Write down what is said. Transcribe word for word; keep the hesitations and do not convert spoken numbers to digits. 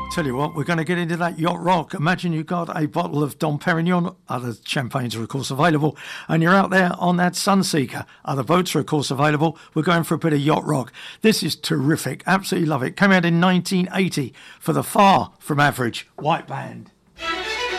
Tell you what, we're going to get into that yacht rock. Imagine you got a bottle of Dom Perignon. Other champagnes are, of course, available. And you're out there on that Sunseeker. Other boats are, of course, available. We're going for a bit of yacht rock. This is terrific. Absolutely love it. Came out in nineteen eighty for the Far From Average White Band.